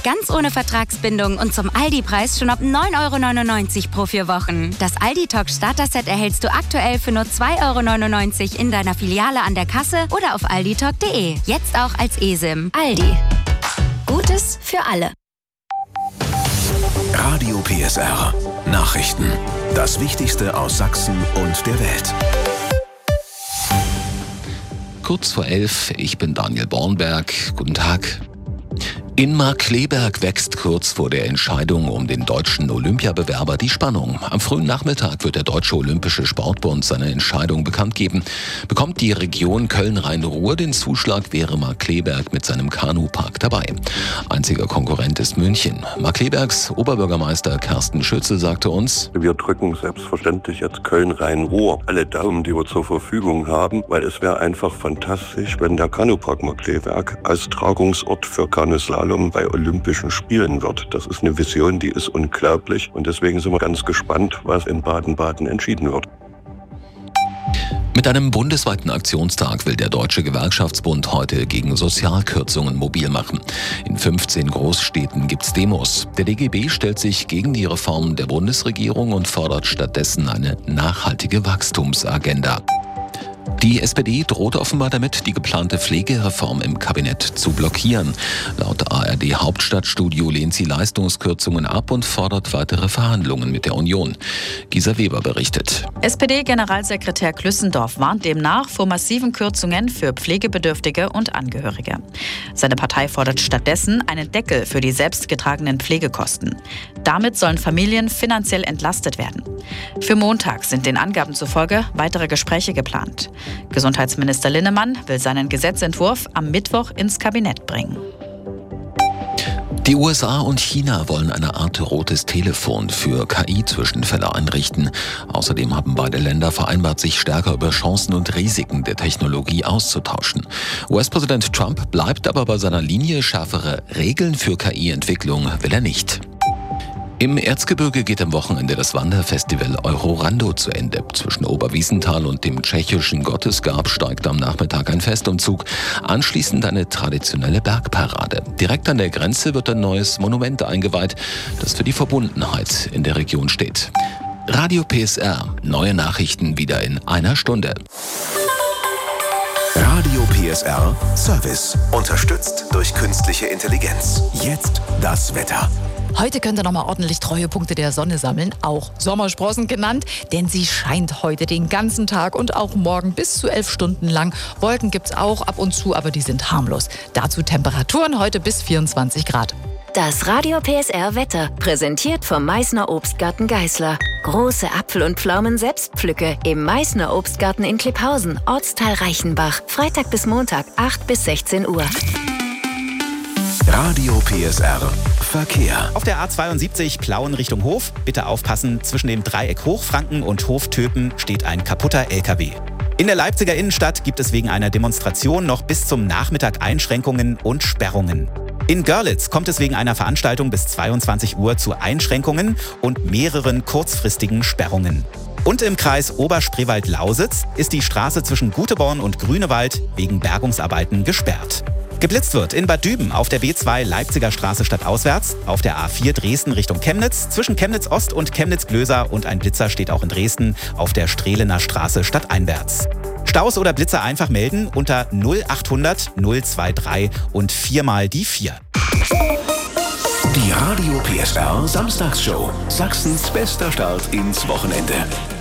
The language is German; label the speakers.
Speaker 1: Ganz ohne Vertragsbindung und zum Aldi-Preis schon ab 9,99 € pro 4 Wochen. Das Aldi-Talk Starter-Set erhältst du aktuell für nur 2,99 € in deiner Filiale an der Kasse oder auf alditalk.de. Jetzt auch als eSIM. Aldi. Gutes für alle.
Speaker 2: Radio PSR. Nachrichten. Das Wichtigste aus Sachsen und der Welt.
Speaker 3: Kurz vor 11, ich bin Daniel Bornberg. Guten Tag. In Markkleeberg wächst kurz vor der Entscheidung um den deutschen Olympiabewerber die Spannung. Am frühen Nachmittag wird der Deutsche Olympische Sportbund seine Entscheidung bekannt geben. Bekommt die Region Köln-Rhein-Ruhr den Zuschlag, wäre Markkleeberg mit seinem Kanupark dabei. Einziger Konkurrent ist München. Markkleebergs Oberbürgermeister Carsten Schütze sagte uns:
Speaker 4: Wir drücken selbstverständlich jetzt Köln-Rhein-Ruhr alle Daumen, die wir zur Verfügung haben, weil es wäre einfach fantastisch, wenn der Kanupark Markkleeberg als Tragungsort für Kanuslalom bei Olympischen Spielen wird. Das ist eine Vision, die ist unglaublich und deswegen sind wir ganz gespannt, was in Baden-Baden entschieden wird.
Speaker 3: Mit einem bundesweiten Aktionstag will der Deutsche Gewerkschaftsbund heute gegen Sozialkürzungen mobil machen. In 15 Großstädten gibt's Demos. Der DGB stellt sich gegen die Reformen der Bundesregierung und fordert stattdessen eine nachhaltige Wachstumsagenda. Die SPD droht offenbar damit, die geplante Pflegereform im Kabinett zu blockieren. Laut ARD-Hauptstadtstudio lehnt sie Leistungskürzungen ab und fordert weitere Verhandlungen mit der Union. Gisa Weber berichtet.
Speaker 5: SPD-Generalsekretär Klüssendorf warnt demnach vor massiven Kürzungen für Pflegebedürftige und Angehörige. Seine Partei fordert stattdessen einen Deckel für die selbstgetragenen Pflegekosten. Damit sollen Familien finanziell entlastet werden. Für Montag sind den Angaben zufolge weitere Gespräche geplant. Gesundheitsminister Linnemann will seinen Gesetzentwurf am Mittwoch ins Kabinett bringen.
Speaker 3: Die USA und China wollen eine Art rotes Telefon für KI-Zwischenfälle einrichten. Außerdem haben beide Länder vereinbart, sich stärker über Chancen und Risiken der Technologie auszutauschen. US-Präsident Trump bleibt aber bei seiner Linie, schärfere Regeln für KI-Entwicklung will er nicht. Im Erzgebirge geht am Wochenende das Wanderfestival Eurorando zu Ende. Zwischen Oberwiesenthal und dem tschechischen Gottesgab steigt am Nachmittag ein Festumzug. Anschließend eine traditionelle Bergparade. Direkt an der Grenze wird ein neues Monument eingeweiht, das für die Verbundenheit in der Region steht. Radio PSR. Neue Nachrichten wieder in einer Stunde.
Speaker 2: Radio PSR Service. Unterstützt durch künstliche Intelligenz. Jetzt das Wetter.
Speaker 6: Heute könnt ihr nochmal ordentlich Treuepunkte der Sonne sammeln, auch Sommersprossen genannt, denn sie scheint heute den ganzen Tag und auch morgen bis zu 11 Stunden lang. Wolken gibt's auch ab und zu, aber die sind harmlos. Dazu Temperaturen heute bis 24 Grad.
Speaker 7: Das Radio PSR Wetter, präsentiert vom Meißner Obstgarten Geißler. Große Apfel- und Pflaumen-Selbstpflücke im Meißner Obstgarten in Klipphausen, Ortsteil Reichenbach. Freitag bis Montag, 8 bis 16 Uhr.
Speaker 2: Radio PSR Verkehr.
Speaker 8: Auf der A72 Plauen Richtung Hof. Bitte aufpassen, zwischen dem Dreieck Hochfranken und Hoftöpen steht ein kaputter LKW. In der Leipziger Innenstadt gibt es wegen einer Demonstration noch bis zum Nachmittag Einschränkungen und Sperrungen. In Görlitz kommt es wegen einer Veranstaltung bis 22 Uhr zu Einschränkungen und mehreren kurzfristigen Sperrungen. Und im Kreis Oberspreewald-Lausitz ist die Straße zwischen Guteborn und Grünewald wegen Bergungsarbeiten gesperrt. Geblitzt wird in Bad Düben auf der B2 Leipziger Straße stadtauswärts, auf der A4 Dresden Richtung Chemnitz, zwischen Chemnitz Ost und Chemnitz Glöser und ein Blitzer steht auch in Dresden auf der Strehlener Straße stadteinwärts. Staus oder Blitzer einfach melden unter 0800 023 und 4 die 4.
Speaker 2: Die Radio PSR Samstagsshow. Sachsens bester Start ins Wochenende.